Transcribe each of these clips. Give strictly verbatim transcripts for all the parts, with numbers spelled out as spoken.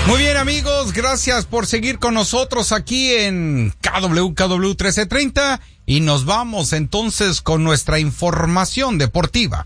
Muy bien, amigos, gracias por seguir con nosotros aquí en K W K W trece treinta y nos vamos entonces con nuestra información deportiva.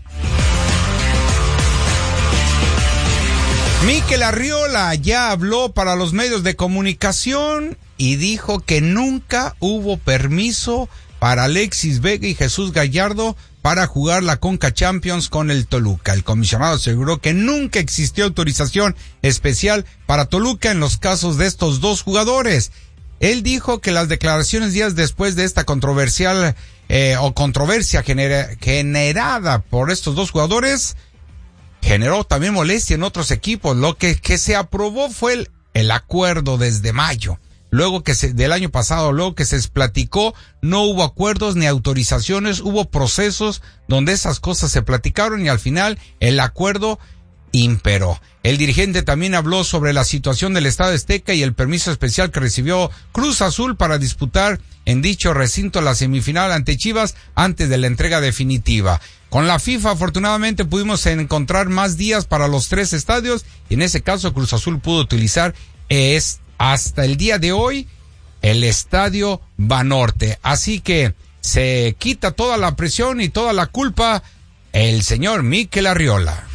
Mikel Arriola ya habló para los medios de comunicación y dijo que nunca hubo permiso para Alexis Vega y Jesús Gallardo para jugar la Conca Champions con el Toluca. El comisionado aseguró que nunca existió autorización especial para Toluca en los casos de estos dos jugadores. Él dijo que las declaraciones días después de esta controversial eh, o controversia genera, generada por estos dos jugadores generó también molestia en otros equipos. Lo que, que se aprobó fue el, el acuerdo desde mayo. Luego que se, del año pasado, luego que se platicó, no hubo acuerdos ni autorizaciones, hubo procesos donde esas cosas se platicaron y al final el acuerdo imperó. El dirigente también habló sobre la situación del Estadio Azteca y el permiso especial que recibió Cruz Azul para disputar en dicho recinto la semifinal ante Chivas antes de la entrega definitiva. Con la FIFA, afortunadamente, pudimos encontrar más días para los tres estadios y en ese caso Cruz Azul pudo utilizar este hasta el día de hoy el Estadio Banorte. Así que se quita toda la presión y toda la culpa el señor Mikel Arriola.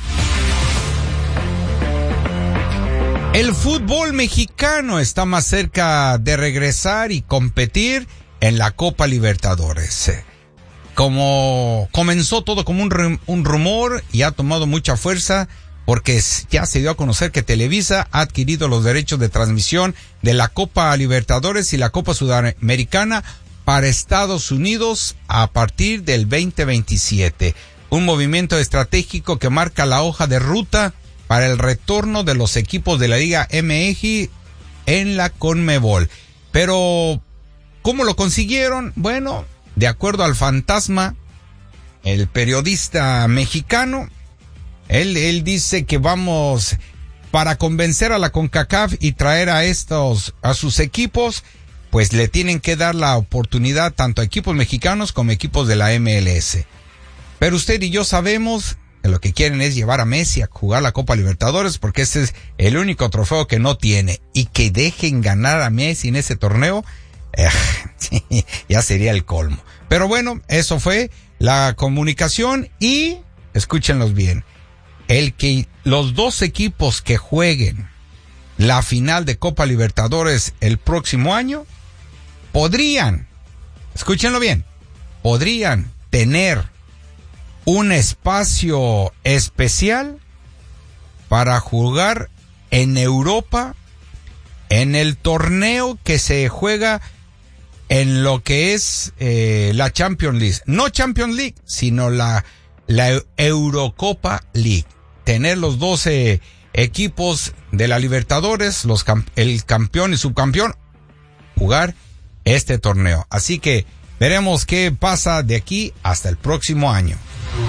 El fútbol mexicano está más cerca de regresar y competir en la Copa Libertadores. Como comenzó todo como un, un rumor y ha tomado mucha fuerza, porque ya se dio a conocer que Televisa ha adquirido los derechos de transmisión de la Copa Libertadores y la Copa Sudamericana para Estados Unidos a partir del veinte veintisiete. Un movimiento estratégico que marca la hoja de ruta para el retorno de los equipos de la Liga M X en la CONMEBOL. Pero, ¿cómo lo consiguieron? Bueno, de acuerdo al Fantasma, el periodista mexicano, Él, él dice que vamos, para convencer a la CONCACAF y traer a estos, a sus equipos, pues le tienen que dar la oportunidad tanto a equipos mexicanos como equipos de la M L S. Pero usted y yo sabemos que lo que quieren es llevar a Messi a jugar la Copa Libertadores porque ese es el único trofeo que no tiene. Y que dejen ganar a Messi en ese torneo, eh, ya sería el colmo. Pero bueno, eso fue la comunicación y, escúchenlos bien, el que los dos equipos que jueguen la final de Copa Libertadores el próximo año podrían, escúchenlo bien, podrían tener un espacio especial para jugar en Europa en el torneo que se juega en lo que es eh, la Champions League. No Champions League, sino la, la Eurocopa League. Tener los doce equipos de la Libertadores, los el campeón y subcampeón, jugar este torneo. Así que veremos qué pasa de aquí hasta el próximo año.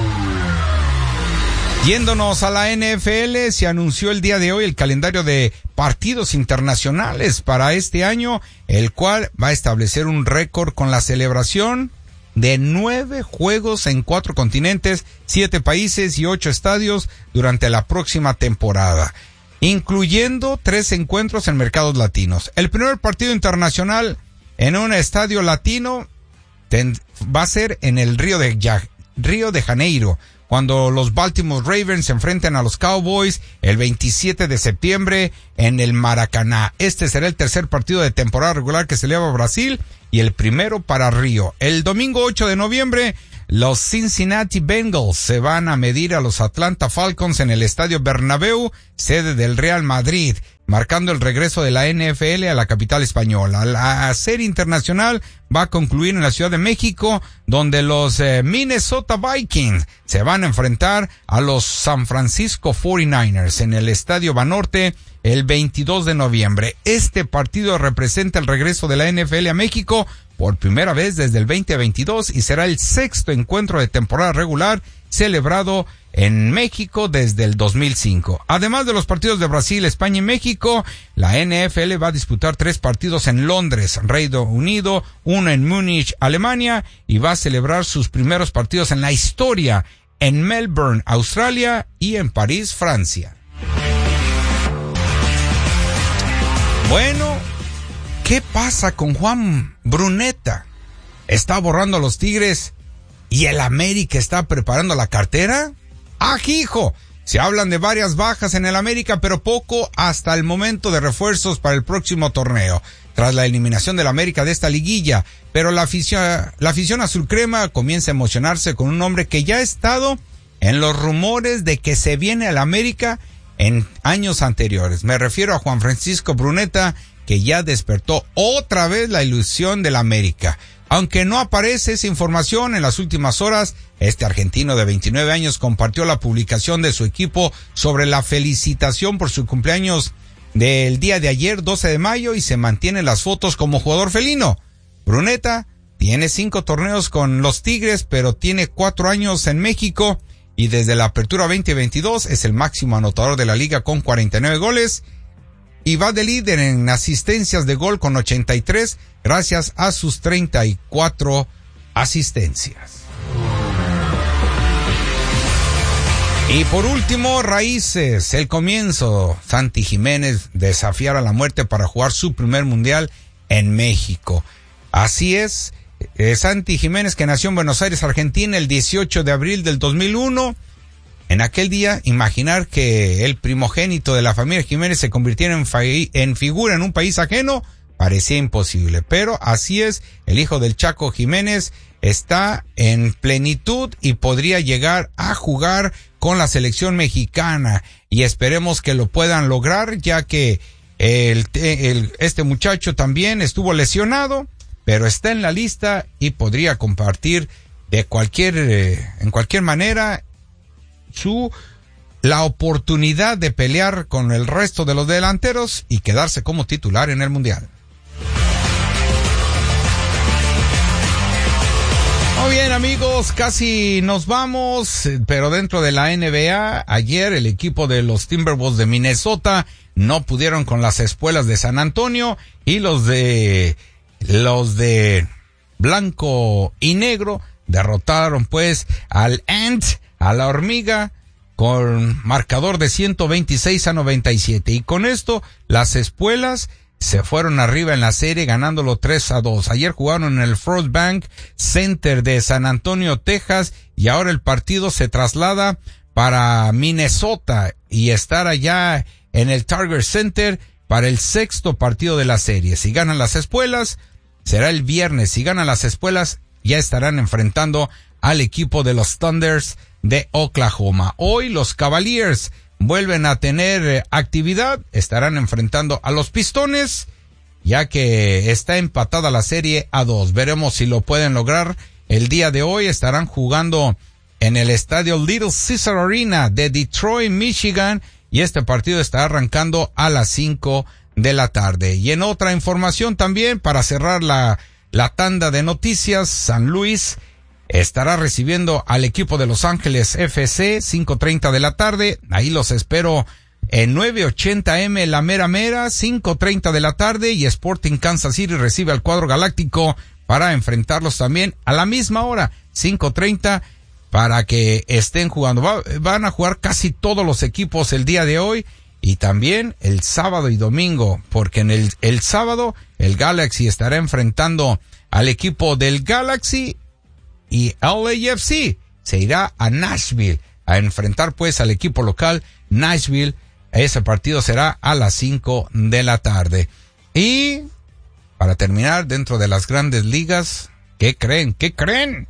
Yéndonos a la N F L, se anunció el día de hoy el calendario de partidos internacionales para este año, el cual va a establecer un récord con la celebración de nueve juegos en cuatro continentes, siete países y ocho estadios durante la próxima temporada, incluyendo tres encuentros en mercados latinos. El primer partido internacional en un estadio latino ten, va a ser en el Río de, ya, Río de Janeiro, cuando los Baltimore Ravens se enfrenten a los Cowboys el veintisiete de septiembre en el Maracaná. Este será el tercer partido de temporada regular que se eleva a Brasil y el primero para Río. El domingo ocho de noviembre, los Cincinnati Bengals se van a medir a los Atlanta Falcons en el Estadio Bernabéu, sede del Real Madrid, marcando el regreso de la N F L a la capital española. La serie internacional va a concluir en la Ciudad de México, donde los eh, Minnesota Vikings se van a enfrentar a los San Francisco cuarenta y nueve ers en el Estadio Banorte el veintidós de noviembre. Este partido representa el regreso de la N F L a México por primera vez desde el veinte veintidós y será el sexto encuentro de temporada regular celebrado en México desde el dos mil cinco. Además de los partidos de Brasil, España y México, la N F L va a disputar tres partidos en Londres, Reino Unido, uno en Múnich, Alemania, y va a celebrar sus primeros partidos en la historia en Melbourne, Australia, y en París, Francia. Bueno, ¿qué pasa con Juan Bruneta? ¿Está borrando a los Tigres y el América está preparando la cartera? ¡Ah, hijo! Se hablan de varias bajas en el América, pero poco hasta el momento de refuerzos para el próximo torneo, tras la eliminación del América de esta liguilla. Pero la afición, la afición azul crema comienza a emocionarse con un hombre que ya ha estado en los rumores de que se viene al América en años anteriores. Me refiero a Juan Francisco Bruneta, que ya despertó otra vez la ilusión del América. Aunque no aparece esa información en las últimas horas, este argentino de veintinueve años compartió la publicación de su equipo sobre la felicitación por su cumpleaños del día de ayer, doce de mayo, y se mantienen las fotos como jugador felino. Bruneta tiene cinco torneos con los Tigres, pero tiene cuatro años en México y desde la apertura veinte veintidós es el máximo anotador de la liga con cuarenta y nueve goles. Y va de líder en asistencias de gol con ochenta y tres gracias a sus treinta y cuatro asistencias. Y por último, raíces, el comienzo. Santi Jiménez desafiar a la muerte para jugar su primer mundial en México. Así es, eh, Santi Jiménez, que nació en Buenos Aires, Argentina, el dieciocho de abril del dos mil uno. En aquel día, imaginar que el primogénito de la familia Jiménez se convirtiera en, fa- en figura en un país ajeno parecía imposible. Pero así es, el hijo del Chaco Jiménez está en plenitud y podría llegar a jugar con la selección mexicana. Y esperemos que lo puedan lograr, ya que el, el, este muchacho también estuvo lesionado, pero está en la lista y podría compartir de cualquier, eh, en cualquier manera, su la oportunidad de pelear con el resto de los delanteros y quedarse como titular en el Mundial. Muy bien, amigos, casi nos vamos, pero dentro de la N B A, ayer el equipo de los Timberwolves de Minnesota no pudieron con las espuelas de San Antonio y los de los de blanco y negro derrotaron pues al Ant, a la hormiga, con marcador de ciento veintiséis a noventa y siete. Y con esto, las espuelas se fueron arriba en la serie, ganándolo tres a dos. Ayer jugaron en el First Bank Center de San Antonio, Texas, y ahora el partido se traslada para Minnesota y estar allá en el Target Center para el sexto partido de la serie. Si ganan las espuelas, será el viernes. Si ganan las espuelas, ya estarán enfrentando al equipo de los Thunders de Oklahoma. Hoy los Cavaliers vuelven a tener eh, actividad, estarán enfrentando a los Pistones, ya que está empatada la serie a dos. Veremos si lo pueden lograr. El día de hoy estarán jugando en el estadio Little Caesar Arena de Detroit, Michigan, y este partido está arrancando a las cinco de la tarde. Y en otra información también, para cerrar la, la tanda de noticias, San Luis estará recibiendo al equipo de Los Ángeles F C, cinco treinta de la tarde. Ahí los espero en nueve ochenta eme La Mera Mera, cinco treinta de la tarde. Y Sporting Kansas City recibe al cuadro galáctico para enfrentarlos también a la misma hora, cinco treinta, para que estén jugando. Va, van a jugar casi todos los equipos el día de hoy y también el sábado y domingo, porque en el, el sábado el Galaxy estará enfrentando al equipo del Galaxy y L A F C se irá a Nashville a enfrentar pues al equipo local Nashville. Ese partido será a las cinco de la tarde. Y para terminar, dentro de las grandes ligas, ¿qué creen? ¿Qué creen?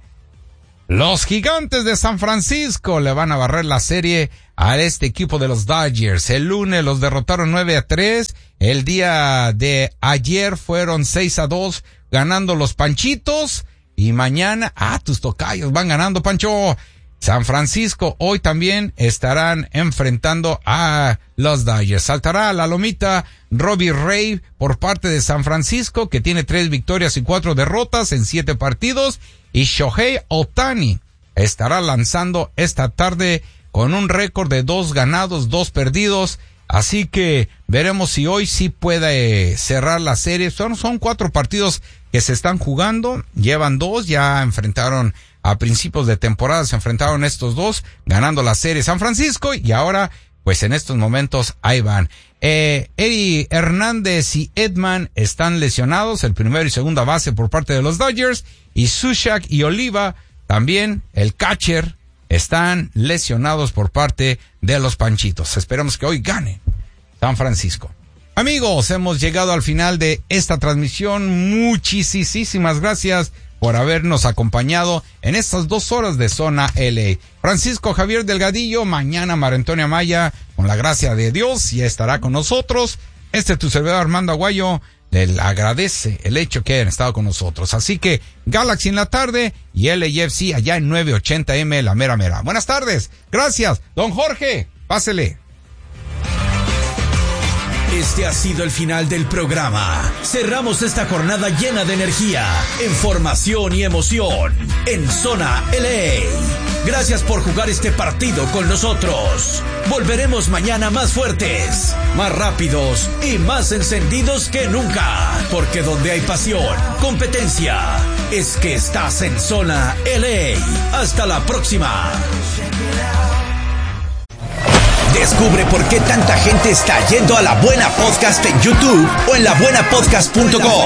Los Gigantes de San Francisco le van a barrer la serie a este equipo de los Dodgers. El lunes los derrotaron nueve a tres. El día de ayer fueron seis a dos ganando los Panchitos. Y mañana, ah, tus tocayos van ganando, Pancho. San Francisco hoy también estarán enfrentando a los Dodgers. Saltará a la lomita Robbie Ray por parte de San Francisco, que tiene tres victorias y cuatro derrotas en siete partidos. Y Shohei Ohtani estará lanzando esta tarde con un récord de dos ganados, dos perdidos. Así que veremos si hoy sí puede cerrar la serie. Son, son cuatro partidos que se están jugando. Llevan dos, ya enfrentaron a principios de temporada, se enfrentaron estos dos, ganando la serie San Francisco, y ahora, pues en estos momentos, ahí van. Eh, Eddie Hernández y Edman están lesionados, el primero y segunda base por parte de los Dodgers. Y Sushak y Oliva, también el catcher, están lesionados por parte de los Panchitos. Esperamos que hoy gane San Francisco. Amigos, hemos llegado al final de esta transmisión. Muchísimas gracias por habernos acompañado en estas dos horas de Zona L A. Francisco Javier Delgadillo, mañana María Antonia Maya, con la gracia de Dios, ya estará con nosotros. Este es tu servidor Armando Aguayo, le agradece el hecho que hayan estado con nosotros. Así que Galaxy en la tarde y L A F C allá en nueve ochenta M, la mera mera. Buenas tardes, gracias. Don Jorge, pásele. Este ha sido el final del programa. Cerramos esta jornada llena de energía, información y emoción en Zona L A. Gracias por jugar este partido con nosotros. Volveremos mañana más fuertes, más rápidos y más encendidos que nunca. Porque donde hay pasión, competencia, es que estás en Zona L A. Hasta la próxima. Descubre por qué tanta gente está yendo a La Buena Podcast en YouTube o en la buena podcast punto com.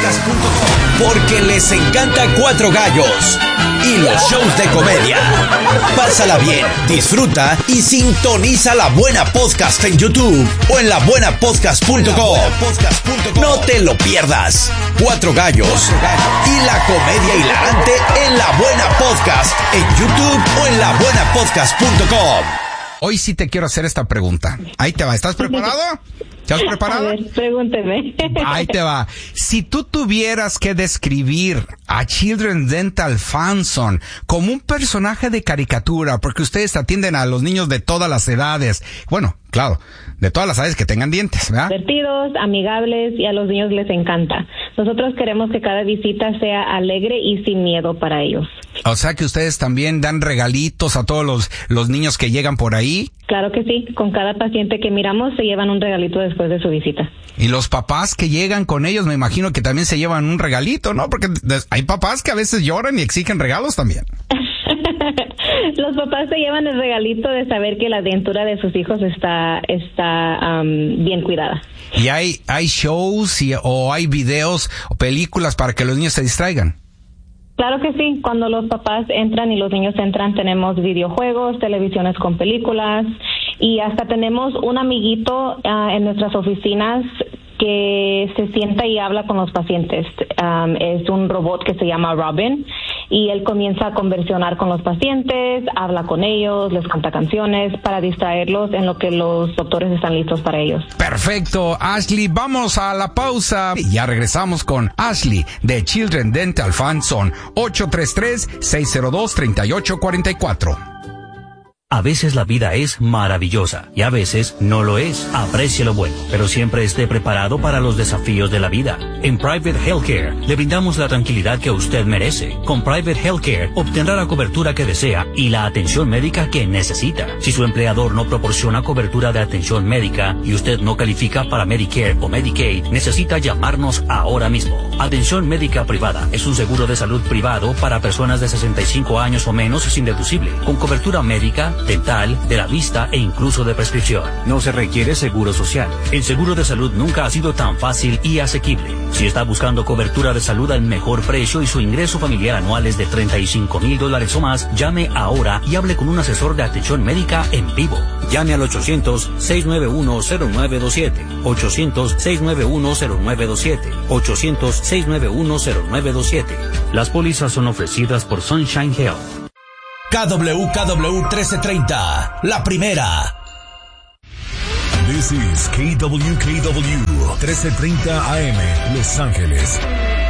Porque les encanta Cuatro Gallos y los shows de comedia. Pásala bien, disfruta y sintoniza La Buena Podcast en YouTube o en la buena podcast punto com. No te lo pierdas. Cuatro Gallos y la comedia hilarante en La Buena Podcast en YouTube o en la buena podcast punto com. Hoy sí te quiero hacer esta pregunta. Ahí te va. ¿Estás preparado? ¿Estás preparado? A ver, pregúnteme. Ahí te va. Si tú tuvieras que describir a Children's Dental Fanzone como un personaje de caricatura, porque ustedes atienden a los niños de todas las edades, bueno, claro, de todas las edades que tengan dientes, ¿verdad? Divertidos, amigables y a los niños les encanta. Nosotros queremos que cada visita sea alegre y sin miedo para ellos. O sea que ustedes también dan regalitos a todos los, los niños que llegan por ahí. Claro que sí. Con cada paciente que miramos se llevan un regalito después de su visita. Y los papás que llegan con ellos, me imagino que también se llevan un regalito, ¿no? Porque hay papás que a veces lloran y exigen regalos también. Los papás se llevan el regalito de saber que la dentura de sus hijos está está um, bien cuidada. ¿Y hay hay shows y, o hay videos o películas para que los niños se distraigan? Claro que sí. Cuando los papás entran y los niños entran, tenemos videojuegos, televisiones con películas y hasta tenemos un amiguito uh, en nuestras oficinas que se sienta y habla con los pacientes. Um, es un robot que se llama Robin y él comienza a conversionar con los pacientes, habla con ellos, les canta canciones para distraerlos en lo que los doctores están listos para ellos. Perfecto, Ashley, vamos a la pausa y ya regresamos con Ashley de Children Dental Fanzone. Ocho tres tres, seis cero dos, tres ocho cuatro cuatro. A veces la vida es maravillosa y a veces no lo es. Aprecie lo bueno, pero siempre esté preparado para los desafíos de la vida. En Private Healthcare le brindamos la tranquilidad que usted merece. Con Private Healthcare obtendrá la cobertura que desea y la atención médica que necesita. Si su empleador no proporciona cobertura de atención médica y usted no califica para Medicare o Medicaid, necesita llamarnos ahora mismo. Atención médica privada es un seguro de salud privado para personas de sesenta y cinco años o menos sin deducible, con cobertura médica, dental, de la vista e incluso de prescripción. No se requiere seguro social. El seguro de salud nunca ha sido tan fácil y asequible. Si está buscando cobertura de salud al mejor precio y su ingreso familiar anual es de treinta y cinco mil dólares o más, llame ahora y hable con un asesor de atención médica en vivo. Llame al ochocientos, seis nueve uno, cero nueve dos siete. ochocientos, seis nueve uno, cero nueve dos siete. ochocientos, seis nueve uno, cero nueve dos siete. Las pólizas son ofrecidas por Sunshine Health. K W K W trece treinta, la primera. This is K W K W trece treinta A M, Los Ángeles.